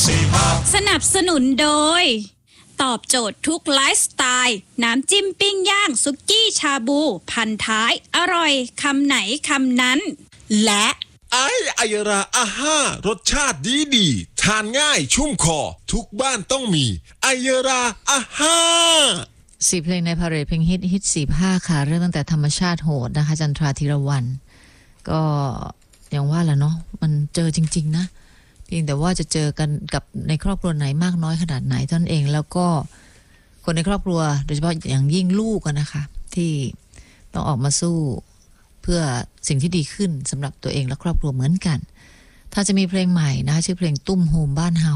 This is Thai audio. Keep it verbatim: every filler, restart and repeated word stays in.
สนับสนุนโดยตอบโจทย์ทุกไลฟ์สไตล์น้ำจิ้มปิ้งย่างสุกี้ชาบูพันท้ายอร่อยคำไหนคำนั้นและไอไอราอาห้ารสชาติดีดีทานง่ายชุ่มคอทุกบ้านต้องมีไอราอาห้าสี่เพลงในพาเรดเพลงฮิตฮิตสี่ภาคค่ะเริ่มตั้งแต่ธรรมชาติโหดนะคะจันทราธีรวรรณก็อย่างว่าแหละเนาะมันเจอจริงๆนะเพียงแต่ว่าจะเจอกันกับในครอบครัวไหนมากน้อยขนาดไหนเท่านั้นเองแล้วก็คนในครอบครัวโดยเฉพาะอย่างยิ่งลูกนะคะที่ต้องออกมาสู้เพื่อสิ่งที่ดีขึ้นสำหรับตัวเองและครอบครัวเหมือนกันถ้าจะมีเพลงใหม่นะคะชื่อเพลงตุ้มโฮมบ้านเฮา